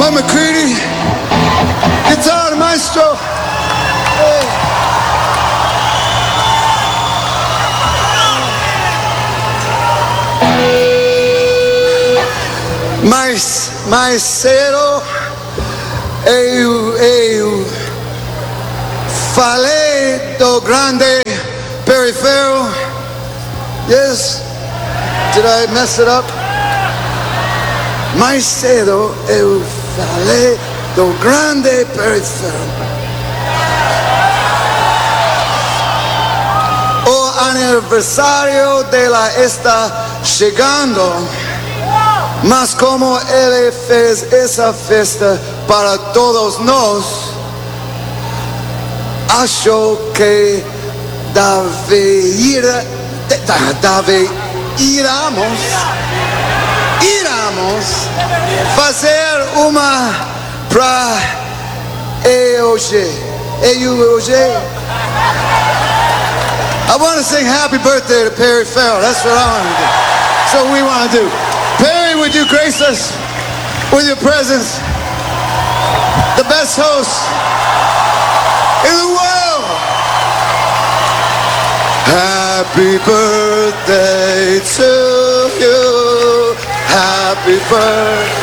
Mike McCready, guitar maestro. Hey. Maicero, eu falei do grande perifero. Yes, did I mess it up? Maicero, eu falei do grande perifero. O aniversario dela está chegando. Mas como ele fez essa festa para todos nós, acho que iramos fazer uma pra hoje. I want to sing happy birthday to Perry Farrell. That's what I want to do. That's what we want to do. Perry, would you grace us with your presence? The best host in the world. Happy birthday to you. Happy birthday.